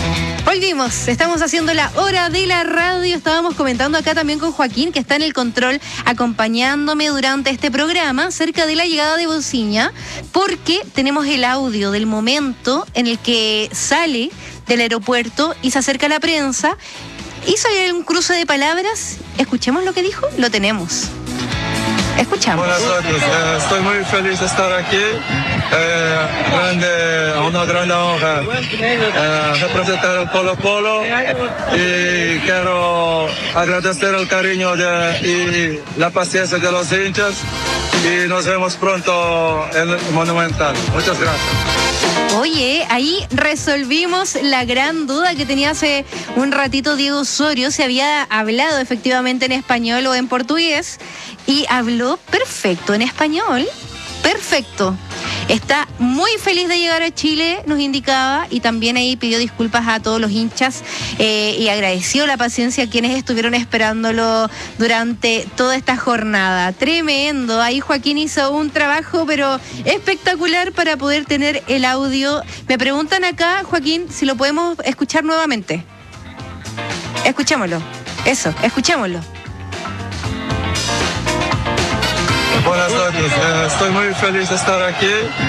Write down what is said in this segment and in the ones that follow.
Volvimos, estamos haciendo la hora de la radio. Estábamos comentando acá también con Joaquín, que está en el control acompañándome durante este programa cerca de la llegada de Bociña, porque tenemos el audio del momento en el que sale del aeropuerto y se acerca a la prensa. Hizo un cruce de palabras. Escuchemos lo que dijo. Lo tenemos. Escuchamos. Buenas noches, estoy muy feliz de estar aquí. Una gran honra representar el Colo-Colo y quiero agradecer el cariño y la paciencia de los hinchas y nos vemos pronto en el Monumental. Muchas gracias. Oye, ahí resolvimos la gran duda que tenía hace un ratito Diego Osorio, si había hablado efectivamente en español o en portugués, y habló perfecto en español, perfecto. Está muy feliz de llegar a Chile, nos indicaba, y también ahí pidió disculpas a todos los hinchas y agradeció la paciencia a quienes estuvieron esperándolo durante toda esta jornada. Tremendo, ahí Joaquín hizo un trabajo pero espectacular para poder tener el audio. Me preguntan acá, Joaquín, si lo podemos escuchar nuevamente. Escuchémoslo, eso, escuchémoslo. Buenas noches, estoy muy feliz de estar aquí.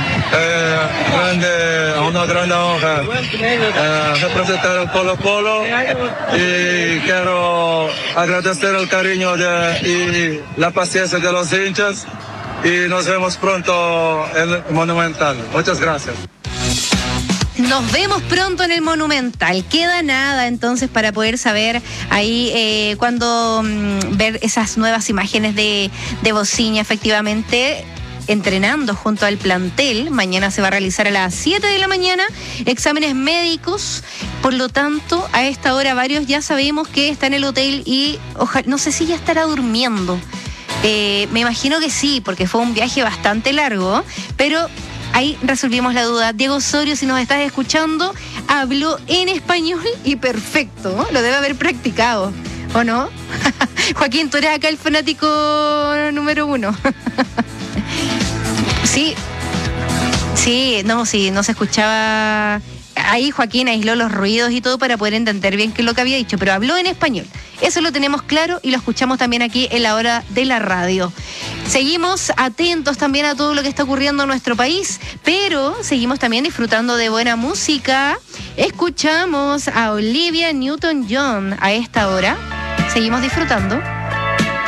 Una gran honra representar el Colo-Colo y quiero agradecer el cariño y la paciencia de los hinchas y nos vemos pronto en el Monumental. Muchas gracias. Nos vemos pronto en el Monumental. Queda nada entonces para poder saber ahí cuando ver esas nuevas imágenes de Bociña efectivamente entrenando junto al plantel. Mañana se va a realizar a las 7 de la mañana exámenes médicos. Por lo tanto, a esta hora varios ya sabemos que está en el hotel y ojalá, no sé si ya estará durmiendo. Me imagino que sí, porque fue un viaje bastante largo, pero ahí resolvimos la duda. Diego Osorio, si nos estás escuchando, habló en español y perfecto, ¿no? Lo debe haber practicado, ¿o no? Joaquín, tú eres acá el fanático número 1. Sí, no se escuchaba. Ahí Joaquín aisló los ruidos y todo para poder entender bien qué es lo que había dicho, pero habló en español. Eso lo tenemos claro y lo escuchamos también aquí en la hora de la radio. Seguimos atentos también a todo lo que está ocurriendo en nuestro país, pero seguimos también disfrutando de buena música. Escuchamos a Olivia Newton-John a esta hora. Seguimos disfrutando.